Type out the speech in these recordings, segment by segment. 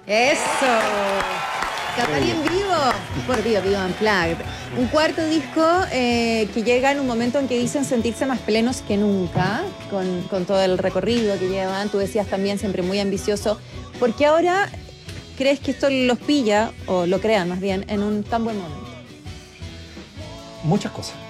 Eso. Catari en vivo, por Vivo Unplugged. Un cuarto disco que llega en un momento en que dicen sentirse más plenos que nunca, con todo el recorrido que llevan. Tú decías también siempre muy ambicioso. ¿Por qué ahora crees que esto los pilla, o lo crean más bien, en un tan buen momento? Muchas cosas.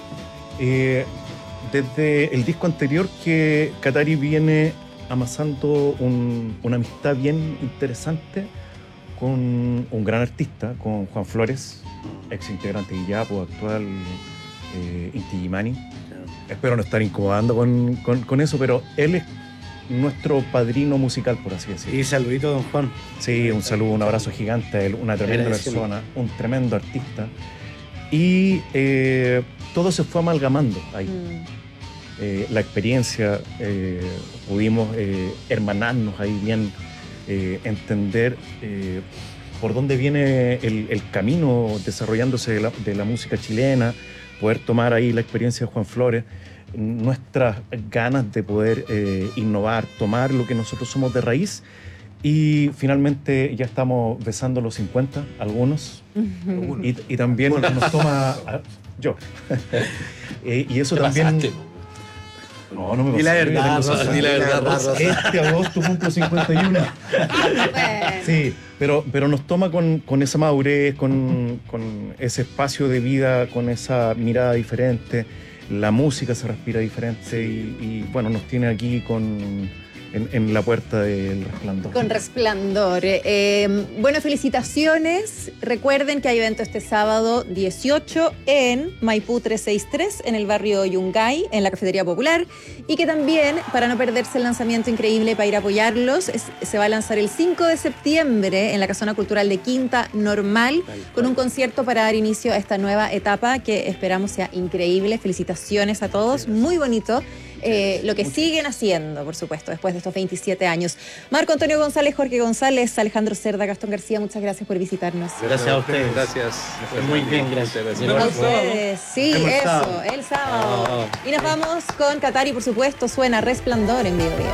Desde el disco anterior que Catari viene amasando una amistad bien interesante con un gran artista, con Juan Flores, ex integrante de Guillapo, actual Inti Illimani. Espero no estar incomodando con eso, pero él es nuestro padrino musical, por así decirlo. Y saludito, don Juan. Sí, un saludo, un abrazo gigante a él, una tremenda persona, un tremendo artista. Y todo se fue amalgamando ahí. La experiencia, pudimos hermanarnos ahí bien, entender por dónde viene el camino desarrollándose de la música chilena, poder tomar ahí la experiencia de Juan Flores, nuestras ganas de poder innovar, tomar lo que nosotros somos de raíz. Y finalmente ya estamos besando los 50, algunos, y también nos toma yo. Y eso también... No me Di la verdad, Rosa, di la verdad, Rosa. Este agosto cumplo 51. Sí, pero nos toma con esa madurez, con ese espacio de vida, con esa mirada diferente. La música se respira diferente y bueno, nos tiene aquí en la puerta del Resplandor. Con Resplandor. Bueno, felicitaciones. Recuerden que hay evento este sábado 18 en Maipú 363, en el barrio Yungay, en la Cafetería Popular. Y que también, para no perderse el lanzamiento increíble, para ir a apoyarlos, se va a lanzar el 5 de septiembre en la Casona Cultural de Quinta Normal, con un concierto para dar inicio a esta nueva etapa que esperamos sea increíble. Felicitaciones a todos. Muy bonito. Lo que siguen haciendo, por supuesto, después de estos 27 años. Marco Antonio González, Jorge González, Alejandro Cerda, Gastón García, muchas gracias por visitarnos. Gracias a ustedes. Gracias. Muy bien, gracias. A ustedes. Sí, El eso, sábado. el sábado. Y nos vamos con Catari, por supuesto, suena Resplandor en vivo.